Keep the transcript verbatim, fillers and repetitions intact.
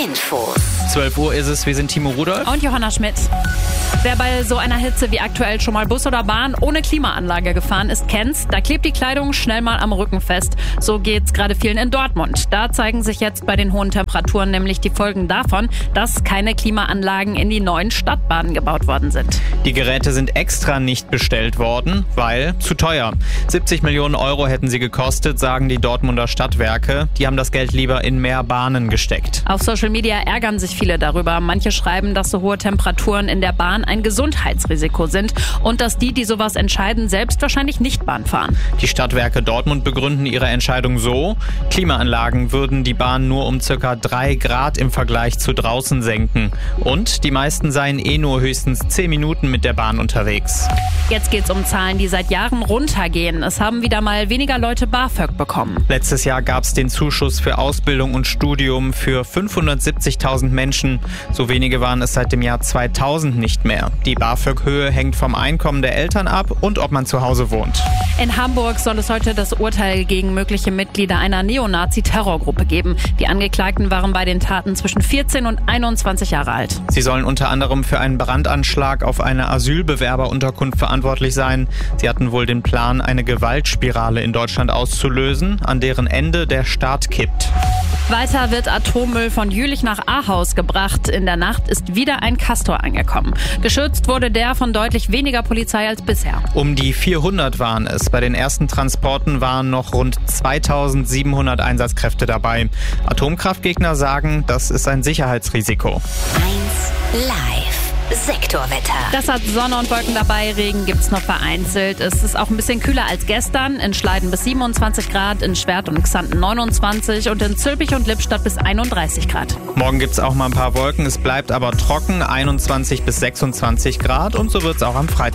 Infos. zwölf Uhr ist es, wir sind Timo Rudolph. Und Johanna Schmidt. Wer bei so einer Hitze wie aktuell schon mal Bus oder Bahn ohne Klimaanlage gefahren ist, kennt's. Da klebt die Kleidung schnell mal am Rücken fest. So geht's gerade vielen in Dortmund. Da zeigen sich jetzt bei den hohen Temperaturen nämlich die Folgen davon, dass keine Klimaanlagen in die neuen Stadtbahnen gebaut worden sind. Die Geräte sind extra nicht bestellt worden, weil zu teuer. siebzig Millionen Euro hätten sie gekostet, sagen die Dortmunder Stadtwerke. Die haben das Geld lieber in mehr Bahnen gesteckt. Auf Social Media ärgern sich viele darüber. Manche schreiben, dass so hohe Temperaturen in der Bahn ein Gesundheitsrisiko sind und dass die, die sowas entscheiden, selbst wahrscheinlich nicht Bahn fahren. Die Stadtwerke Dortmund begründen ihre Entscheidung so: Klimaanlagen würden die Bahn nur um circa drei Grad im Vergleich zu draußen senken. Und die meisten seien eh nur höchstens zehn Minuten mit der Bahn unterwegs. Jetzt geht's um Zahlen, die seit Jahren runtergehen. Es haben wieder mal weniger Leute BAföG bekommen. Letztes Jahr gab es den Zuschuss für Ausbildung und Studium für fünfhundertsiebzigtausend Menschen. So wenige waren es seit dem Jahr zweitausend nicht mehr. Die BAföG-Höhe hängt vom Einkommen der Eltern ab und ob man zu Hause wohnt. In Hamburg soll es heute das Urteil gegen mögliche Mitglieder einer Neonazi-Terrorgruppe geben. Die Angeklagten waren bei den Taten zwischen vierzehn und einundzwanzig Jahre alt. Sie sollen unter anderem für einen Brandanschlag auf eine Asylbewerberunterkunft verantwortlich sein. Sie hatten wohl den Plan, eine Gewaltspirale in Deutschland auszulösen, an deren Ende der Staat kippt. Weiter wird Atommüll von Jülich nach Ahaus gebracht. In der Nacht ist wieder ein Castor angekommen. Geschützt wurde der von deutlich weniger Polizei als bisher. Um die vierhundert waren es. Bei den ersten Transporten waren noch rund zweitausendsiebenhundert Einsatzkräfte dabei. Atomkraftgegner sagen, das ist ein Sicherheitsrisiko. eins Live. Sektorwetter. Das hat Sonne und Wolken dabei, Regen gibt's noch vereinzelt. Es ist auch ein bisschen kühler als gestern. In Schleiden bis siebenundzwanzig Grad, in Schwert und Xanten neunundzwanzig und in Zülpich und Lippstadt bis einunddreißig Grad. Morgen gibt's auch mal ein paar Wolken, es bleibt aber trocken, einundzwanzig bis sechsundzwanzig Grad und so wird's auch am Freitag.